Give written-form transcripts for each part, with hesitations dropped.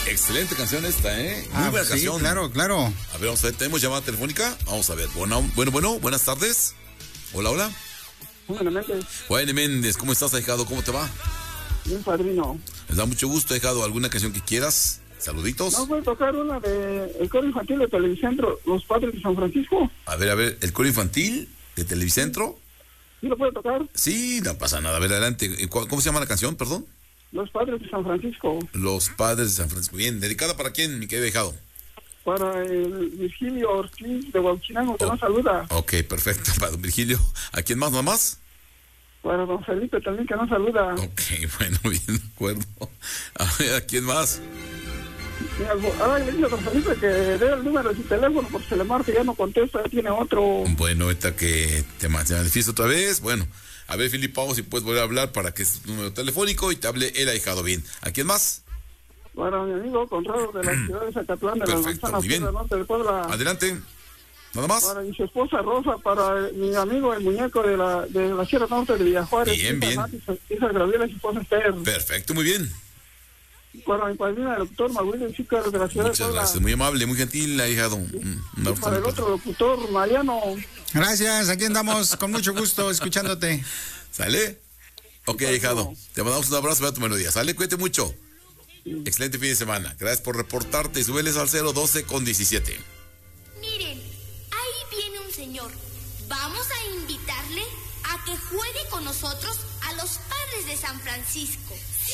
Excelente canción esta, Muy buena canción. Sí, claro. A ver, vamos a ver, ¿tenemos llamada telefónica? Vamos a ver. Bueno, buenas tardes. Hola. Juan Méndez, ¿cómo estás, ahijado? ¿Cómo te va? Bien, padrino. Les da mucho gusto, ahijado. ¿Alguna canción que quieras? Saluditos. No, voy a tocar una de el coro infantil de Televicentro, Los Padres de San Francisco. A ver, el coro infantil de Televicentro. ¿Sí lo puedo tocar? Sí, no pasa nada. A ver, adelante. ¿Cómo se llama la canción, perdón? Los Padres de San Francisco. Los Padres de San Francisco. Bien, ¿dedicada para quién, mi querido ahijado? Para el Virgilio Ortiz de Huachinango, que nos saluda. Ok, perfecto. Para don Virgilio. ¿A quién más, nomás? Para don Felipe también, que nos saluda. Ok, bueno, bien, de acuerdo. A ver, ¿a quién más? Le digo a don Felipe que dé el número de su teléfono, porque se le marca y ya no contesta, ya tiene otro. Bueno, ahorita que te manifiesto otra vez. Bueno, a ver, Filipao, si puedes volver a hablar para que es tu número telefónico y te hable el ahijado bien. ¿A quién más? Para mi amigo Conrado de la ciudad de Zacatlán, de Perfecto, la manzana muy bien. norte de Puebla. Adelante. ¿Nada más? Para mi esposa Rosa, para mi amigo el muñeco de la Sierra Norte de Villajuárez. Bien. Hija Gabriela y su esposa Esther. Perfecto, muy bien. Para mi padrino, el doctor Maguillo Chicar de la ciudad de Muchas Puebla. gracias, muy amable, muy gentil, ahijado. Y para el otro locutor, Mariano. Gracias, aquí andamos con mucho gusto escuchándote. ¿Sale? Ok, ahijado. Te mandamos un abrazo para tu melodía. ¿Sale? Cuídate mucho. Excelente fin de semana. Gracias por reportarte. Súbeles al 012-17. Miren, ahí viene un señor. Vamos a invitarle a que juegue con nosotros a los Padres de San Francisco.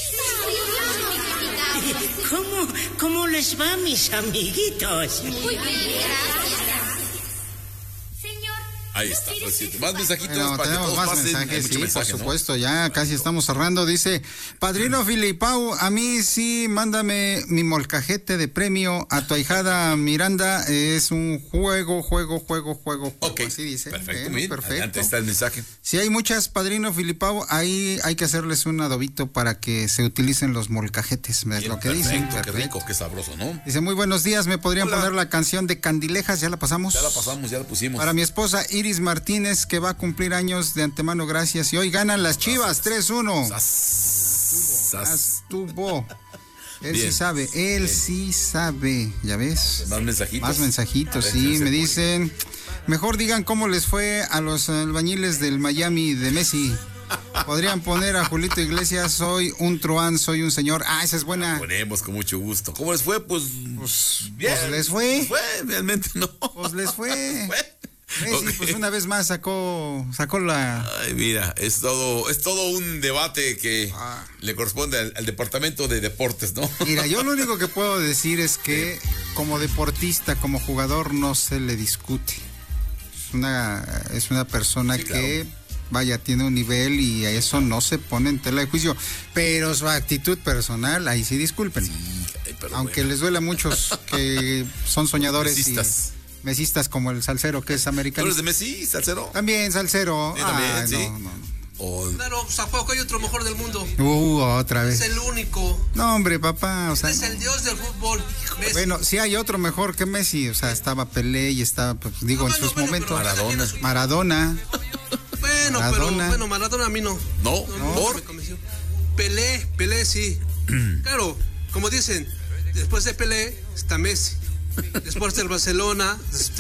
¿Cómo les va, mis amiguitos? Muy bien, gracias. Señor, Ahí está. Más mensajitos Bueno, para que tenemos todos más pasen. mensajes, Hay mucho sí, mensaje, por ¿no? supuesto, ya casi estamos cerrando. Dice, padrino Filipao, a mí sí, mándame mi molcajete de premio a tu ahijada Miranda. Es un juego. Ok, así dice. perfecto, Bueno, muy bien. perfecto. Adelante está el mensaje. Si hay muchas, padrino Filipao, ahí hay que hacerles un adobito para que se utilicen los molcajetes, es Bien, lo que perfecto, dicen. qué Perfecto. rico, qué sabroso, ¿no? Dice, muy buenos días, ¿me podrían Hola. poner la canción de Candilejas? ¿Ya la pasamos? Ya la pasamos, ya la pusimos. Para mi esposa Iris Martínez, que va a cumplir años de antemano, gracias. Y hoy ganan las Chivas, 3-1. Estuvo. Él Bien. sí sabe, ¿ya ves? Más mensajitos. Más mensajitos, A ver, sí, ¿qué me se dicen, mejor digan cómo les fue a los albañiles del Miami de Messi. Podrían poner a Julito Iglesias, soy un truán, soy un señor. Ah, esa es buena. Ponemos con mucho gusto. ¿Cómo les fue? Pues bien. Pues les fue. Realmente no. Pues les fue. Messi, Ok. pues una vez más sacó la... Ay, mira, es todo un debate que le corresponde al Departamento de Deportes, ¿no? Mira, yo lo único que puedo decir es que como deportista, como jugador, no se le discute. Es una persona Sí, que, claro. vaya, tiene un nivel y a eso no se pone en tela de juicio. Pero su actitud personal, ahí sí disculpen. Ay, pero Aunque bueno. les duele a muchos que son soñadores Mesistas. y mesistas como el salsero, que es ¿Tú americano. eres de Messi, Salcero? También salsero. Sí, también, Ay, sí. no. O- Claro, Zapoco hay otro mejor del mundo. Otra vez. Es el único. No, hombre, papá, o sea... Es el dios del fútbol. Messi. Bueno, sí hay otro mejor que Messi, o sea, estaba Pelé y estaba, pues, digo, en Bueno, sus bueno, momentos. pero- Maradona. Bueno, Maradona. pero Maradona a mí no. No, ¿por? me convenció. Pelé sí. Claro, como dicen, después de Pelé está Messi. Después del Barcelona